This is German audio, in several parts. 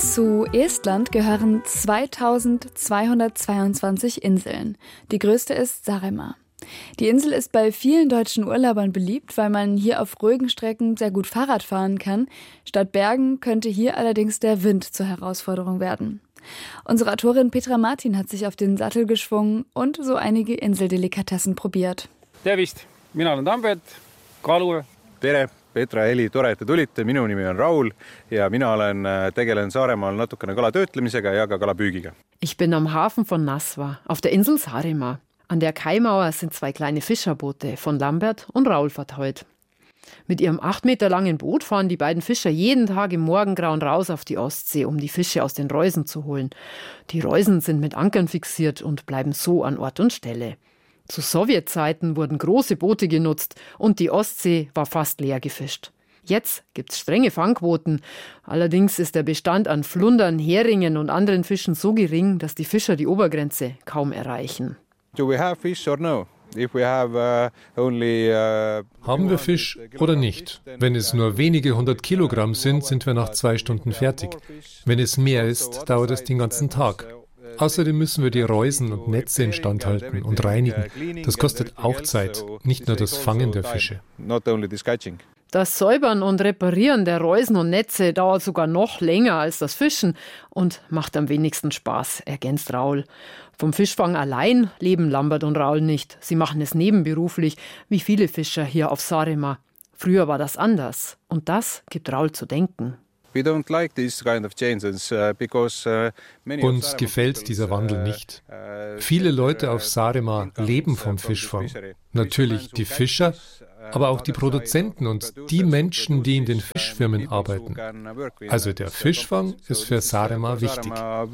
Zu Estland gehören 2222 Inseln. Die größte ist Saaremaa. Die Insel ist bei vielen deutschen Urlaubern beliebt, weil man hier auf ruhigen Strecken sehr gut Fahrrad fahren kann. Statt Bergen könnte hier allerdings der Wind zur Herausforderung werden. Unsere Autorin Petra Martin hat sich auf den Sattel geschwungen und so einige Inseldelikatessen probiert. Tervist, mina olen Tambet, kalur. Tere, Petra, Heli, tore, et te tulite. Minu nimi on Raul ja mina tegelen Saaremaal natukene kala töötlemisega ja ka kalapüügiga. Ich bin am Hafen von Nasva, auf der Insel Saaremaa. An der Kaimauer sind 2 kleine Fischerboote von Lambert und Raul verteut. Mit ihrem 8 Meter langen Boot fahren die beiden Fischer jeden Tag im Morgengrauen raus auf die Ostsee, um die Fische aus den Reusen zu holen. Die Reusen sind mit Ankern fixiert und bleiben so an Ort und Stelle. Zu Sowjetzeiten wurden große Boote genutzt und die Ostsee war fast leer gefischt. Jetzt gibt's strenge Fangquoten. Allerdings ist der Bestand an Flundern, Heringen und anderen Fischen so gering, dass die Fischer die Obergrenze kaum erreichen. Do we have fish or no? If we have Haben wir Fisch oder nicht? Wenn es nur wenige 100 Kilogramm sind, sind wir nach 2 Stunden fertig. Wenn es mehr ist, dauert es den ganzen Tag. Außerdem müssen wir die Reusen und Netze instand halten und reinigen. Das kostet auch Zeit, nicht nur das Fangen der Fische. Das Säubern und Reparieren der Reusen und Netze dauert sogar noch länger als das Fischen und macht am wenigsten Spaß, ergänzt Raul. Vom Fischfang allein leben Lambert und Raul nicht. Sie machen es nebenberuflich, wie viele Fischer hier auf Saaremaa. Früher war das anders und das gibt Raul zu denken. Uns gefällt dieser Wandel nicht. Viele Leute auf Saaremaa leben vom Fischfang. Natürlich die Fischer, aber auch die Produzenten und die Menschen, die in den Fischfirmen arbeiten. Also der Fischfang ist für Saaremaa wichtig.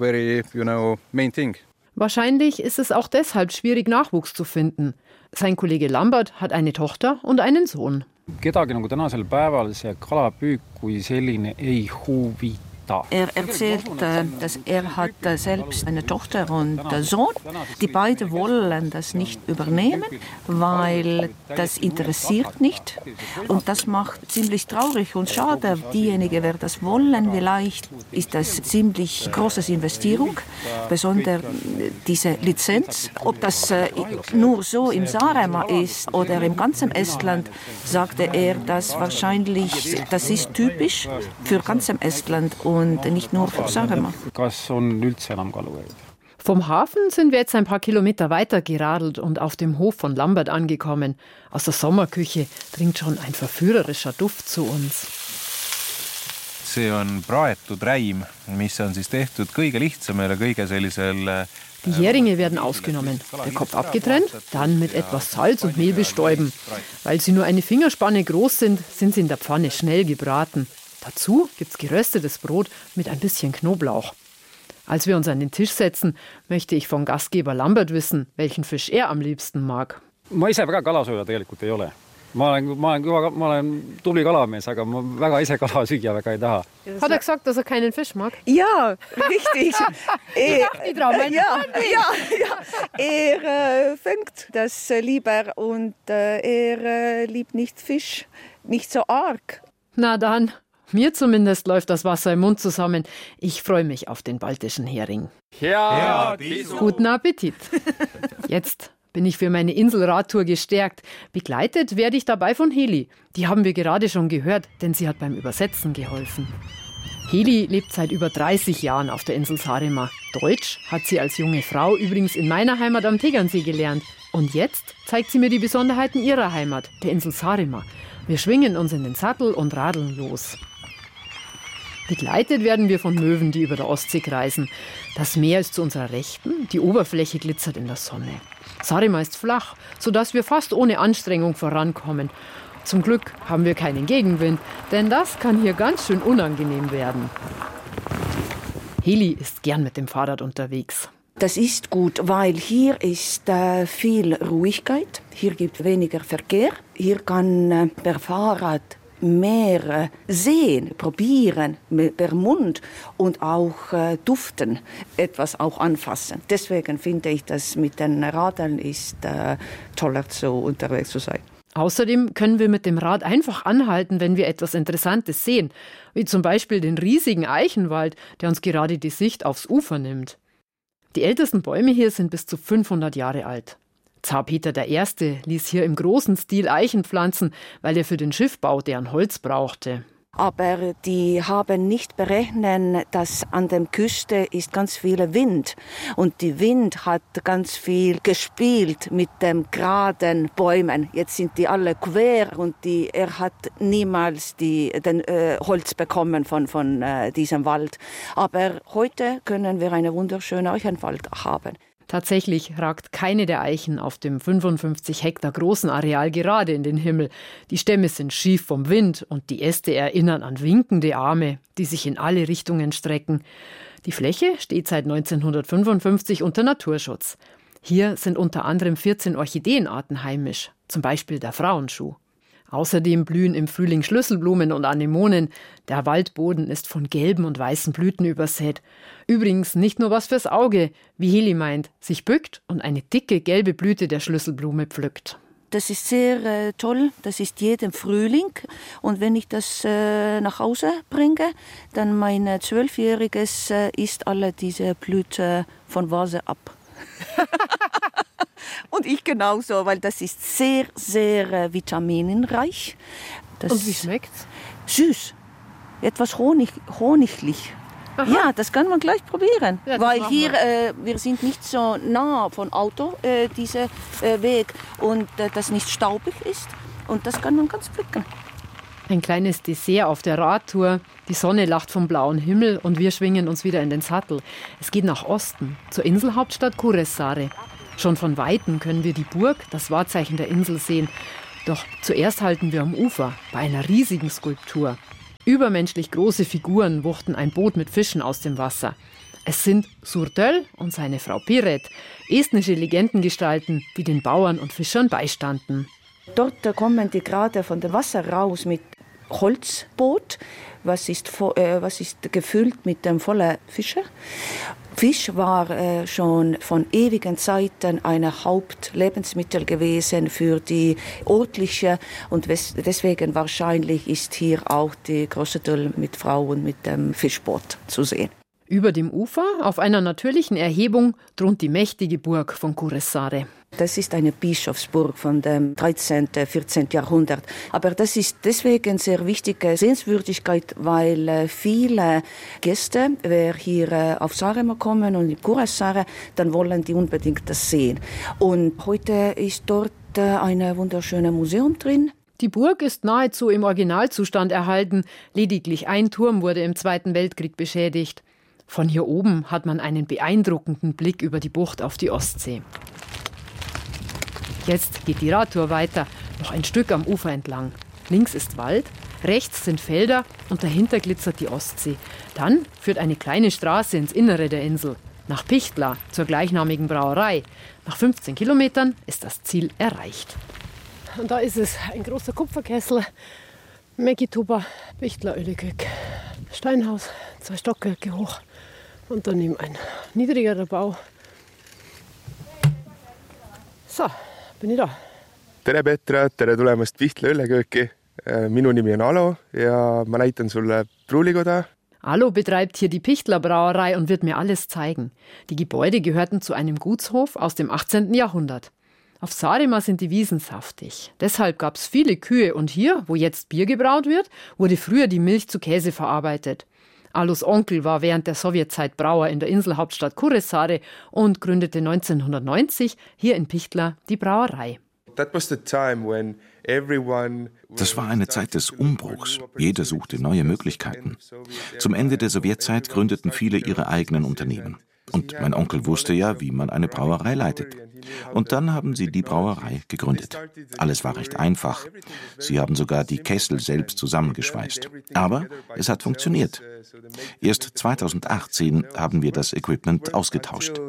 Wahrscheinlich ist es auch deshalb schwierig, Nachwuchs zu finden. Sein Kollege Lambert hat eine Tochter und einen Sohn. Kedagi nagu tänasel päeval see kalapüük kui selline ei huvita. Er erzählt, dass er hat selbst eine Tochter und Sohn. Die beiden wollen das nicht übernehmen, weil das interessiert nicht. Und das macht ziemlich traurig und schade. Diejenigen, wer das wollen, vielleicht ist das ziemlich große Investierung, besonders diese Lizenz. Ob das nur so im Saaremaa ist oder im ganzen Estland, sagte er, dass wahrscheinlich das ist typisch für ganzem Estland und nicht nur für Saaremaa. Vom Hafen sind wir jetzt ein paar Kilometer weiter geradelt und auf dem Hof von Lambert angekommen. Aus der Sommerküche dringt schon ein verführerischer Duft zu uns. See on praetud räim, mis on siis tehtud kõige lihtsamale, kõige sellisel. Die Heringe werden ausgenommen, der Kopf abgetrennt, dann mit etwas Salz und Mehl bestäuben. Weil sie nur eine Fingerspanne groß sind, sind sie in der Pfanne schnell gebraten. Dazu gibt's geröstetes Brot mit ein bisschen Knoblauch. Als wir uns an den Tisch setzen, möchte ich von Gastgeber Lambert wissen, welchen Fisch er am liebsten mag. Ma ise väga kalasööja tegelikult ei ole. Ma olen tubli kalamees, aga ma väga ise kala süüa väga ei taha. Hat er gesagt, dass er keinen Fisch mag? Ja, richtig. Er fängt das lieber und er liebt nicht Fisch, nicht so arg. Na dann, mir zumindest läuft das Wasser im Mund zusammen. Ich freue mich auf den baltischen Hering. Ja, Guten Appetit. Jetzt bin ich für meine Inselradtour gestärkt. Begleitet werde ich dabei von Heli. Die haben wir gerade schon gehört, denn sie hat beim Übersetzen geholfen. Heli lebt seit über 30 Jahren auf der Insel Saaremaa. Deutsch hat sie als junge Frau übrigens in meiner Heimat am Tegernsee gelernt. Und jetzt zeigt sie mir die Besonderheiten ihrer Heimat, der Insel Saaremaa. Wir schwingen uns in den Sattel und radeln los. Begleitet werden wir von Möwen, die über der Ostsee kreisen. Das Meer ist zu unserer Rechten, die Oberfläche glitzert in der Sonne. Saaremaa ist flach, sodass wir fast ohne Anstrengung vorankommen. Zum Glück haben wir keinen Gegenwind, denn das kann hier ganz schön unangenehm werden. Heli ist gern mit dem Fahrrad unterwegs. Das ist gut, weil hier ist viel Ruhigkeit, hier gibt weniger Verkehr, hier kann per Fahrrad mehr sehen, probieren, per Mund und auch duften, etwas auch anfassen. Deswegen finde ich, dass mit den Radeln ist toller, so unterwegs zu sein. Außerdem können wir mit dem Rad einfach anhalten, wenn wir etwas Interessantes sehen, wie zum Beispiel den riesigen Eichenwald, der uns gerade die Sicht aufs Ufer nimmt. Die ältesten Bäume hier sind bis zu 500 Jahre alt. Zar Peter I. ließ hier im großen Stil Eichen pflanzen, weil er für den Schiffbau deren Holz brauchte. Aber die haben nicht berechnet, dass an der Küste ist ganz viel Wind. Und der Wind hat ganz viel gespielt mit den geraden Bäumen. Jetzt sind die alle quer und er hat niemals den Holz bekommen von diesem Wald. Aber heute können wir einen wunderschönen Eichenwald haben. Tatsächlich ragt keine der Eichen auf dem 55 Hektar großen Areal gerade in den Himmel. Die Stämme sind schief vom Wind und die Äste erinnern an winkende Arme, die sich in alle Richtungen strecken. Die Fläche steht seit 1955 unter Naturschutz. Hier sind unter anderem 14 Orchideenarten heimisch, zum Beispiel der Frauenschuh. Außerdem blühen im Frühling Schlüsselblumen und Anemonen. Der Waldboden ist von gelben und weißen Blüten übersät. Übrigens nicht nur was fürs Auge, wie Heli meint, sich bückt und eine dicke gelbe Blüte der Schlüsselblume pflückt. Das ist sehr toll, das ist jeden Frühling. Und wenn ich das nach Hause bringe, dann mein 12-Jähriges isst alle diese Blüte von Vase ab. Und ich genauso, weil das ist sehr, sehr vitaminenreich. Und wie schmeckt's? Süß, etwas honiglich. Aha. Ja, das kann man gleich probieren, ja, weil hier wir sind nicht so nah vom Auto, dieser Weg, und das nicht staubig ist, und das kann man ganz pflücken. Ein kleines Dessert auf der Radtour. Die Sonne lacht vom blauen Himmel und wir schwingen uns wieder in den Sattel. Es geht nach Osten, zur Inselhauptstadt Kuressaare. Schon von Weitem können wir die Burg, das Wahrzeichen der Insel, sehen. Doch zuerst halten wir am Ufer, bei einer riesigen Skulptur. Übermenschlich große Figuren wuchten ein Boot mit Fischen aus dem Wasser. Es sind Surtöl und seine Frau Piret, estnische Legendengestalten, die den Bauern und Fischern beistanden. Dort kommen die gerade von dem Wasser raus mit Holzboot, was ist gefüllt mit dem vollen Fische. Fisch war schon von ewigen Zeiten ein Hauptlebensmittel gewesen für die örtliche, und deswegen wahrscheinlich ist hier auch die große Teil mit Frauen mit dem Fischboot zu sehen. Über dem Ufer, auf einer natürlichen Erhebung, thront die mächtige Burg von Kuressaare. Das ist eine Bischofsburg von dem 13., 14. Jahrhundert. Aber das ist deswegen sehr wichtige Sehenswürdigkeit, weil viele Gäste, wer hier auf Saaremaa kommen und in Kuressaare, dann wollen die unbedingt das sehen. Und heute ist dort ein wunderschönes Museum drin. Die Burg ist nahezu im Originalzustand erhalten. Lediglich ein Turm wurde im Zweiten Weltkrieg beschädigt. Von hier oben hat man einen beeindruckenden Blick über die Bucht auf die Ostsee. Jetzt geht die Radtour weiter, noch ein Stück am Ufer entlang. Links ist Wald, rechts sind Felder und dahinter glitzert die Ostsee. Dann führt eine kleine Straße ins Innere der Insel, nach Pichtla, zur gleichnamigen Brauerei. Nach 15 Kilometern ist das Ziel erreicht. Und da ist es, ein großer Kupferkessel, Megituba, Pichtla Ölekök, Steinhaus, 2 Stockwerke hoch und daneben ein niedrigerer Bau. So, bin ich da. Tere Petra, tere tulemast Pihtla Õllekööki. Minu nimi on Alo ja ma näitan sulle Pruulikoda. Alo betreibt hier die Pichtla Brauerei und wird mir alles zeigen. Die Gebäude gehörten zu einem Gutshof aus dem 18. Jahrhundert. Auf Saaremaa sind die Wiesen saftig. Deshalb gab es viele Kühe und hier, wo jetzt Bier gebraut wird, wurde früher die Milch zu Käse verarbeitet. Alos Onkel war während der Sowjetzeit Brauer in der Inselhauptstadt Kuressaare und gründete 1990 hier in Pichtla die Brauerei. Das war eine Zeit des Umbruchs. Jeder suchte neue Möglichkeiten. Zum Ende der Sowjetzeit gründeten viele ihre eigenen Unternehmen. Und mein Onkel wusste ja, wie man eine Brauerei leitet. Und dann haben sie die Brauerei gegründet. Alles war recht einfach. Sie haben sogar die Kessel selbst zusammengeschweißt. Aber es hat funktioniert. Erst 2018 haben wir das Equipment ausgetauscht.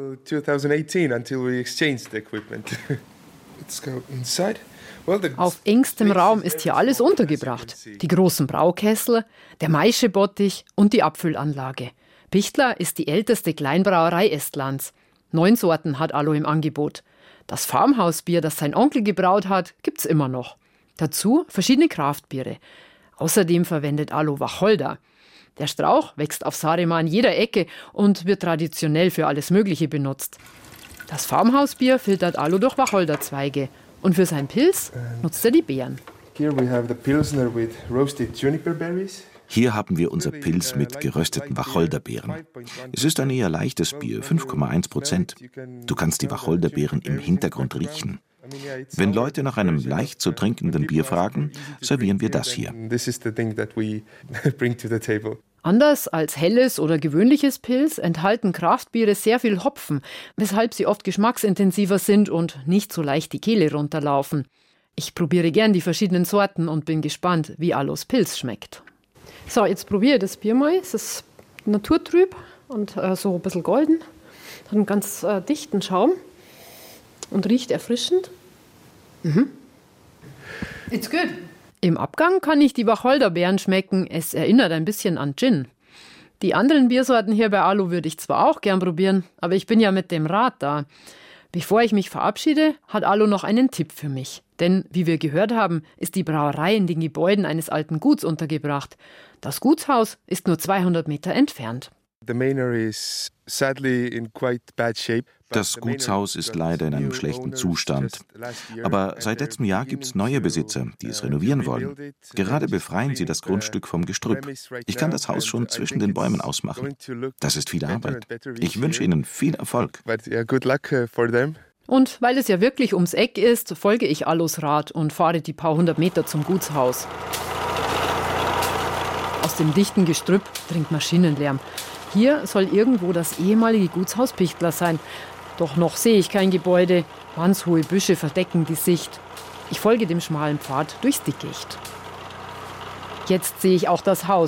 Auf engstem Raum ist hier alles untergebracht. Die großen Braukessel, der Maischebottich und die Abfüllanlage. Pichtla ist die älteste Kleinbrauerei Estlands. 9 Sorten hat Alo im Angebot. Das Farmhausbier, das sein Onkel gebraut hat, gibt's immer noch. Dazu verschiedene Kraftbiere. Außerdem verwendet Alo Wacholder. Der Strauch wächst auf Saaremaa an jeder Ecke und wird traditionell für alles Mögliche benutzt. Das Farmhausbier filtert Alo durch Wacholderzweige und für sein Pilz nutzt er die Beeren. Hier haben wir unser Pilz mit gerösteten Wacholderbeeren. Es ist ein eher leichtes Bier, 5,1%. Du kannst die Wacholderbeeren im Hintergrund riechen. Wenn Leute nach einem leicht zu trinkenden Bier fragen, servieren wir das hier. Anders als helles oder gewöhnliches Pilz enthalten Kraftbiere sehr viel Hopfen, weshalb sie oft geschmacksintensiver sind und nicht so leicht die Kehle runterlaufen. Ich probiere gern die verschiedenen Sorten und bin gespannt, wie Alos Pilz schmeckt. So, jetzt probiere ich das Bier mal. Es ist naturtrüb und so ein bisschen golden. Hat einen ganz dichten Schaum und riecht erfrischend. It's good. Im Abgang kann ich die Wacholderbeeren schmecken. Es erinnert ein bisschen an Gin. Die anderen Biersorten hier bei Alo würde ich zwar auch gern probieren, aber ich bin ja mit dem Rad da. Bevor ich mich verabschiede, hat Alo noch einen Tipp für mich. Denn, wie wir gehört haben, ist die Brauerei in den Gebäuden eines alten Guts untergebracht. Das Gutshaus ist nur 200 Meter entfernt. Das Gutshaus ist leider in einem schlechten Zustand. Aber seit letztem Jahr gibt es neue Besitzer, die es renovieren wollen. Gerade befreien sie das Grundstück vom Gestrüpp. Ich kann das Haus schon zwischen den Bäumen ausmachen. Das ist viel Arbeit. Ich wünsche Ihnen viel Erfolg. Und weil es ja wirklich ums Eck ist, folge ich Alos Rat und fahre die paar 100 Meter zum Gutshaus. Aus dem dichten Gestrüpp dringt Maschinenlärm. Hier soll irgendwo das ehemalige Gutshaus Pichtler sein. Doch noch sehe ich kein Gebäude. Mannshohe Büsche verdecken die Sicht. Ich folge dem schmalen Pfad durchs Dickicht. Jetzt sehe ich auch das Haus.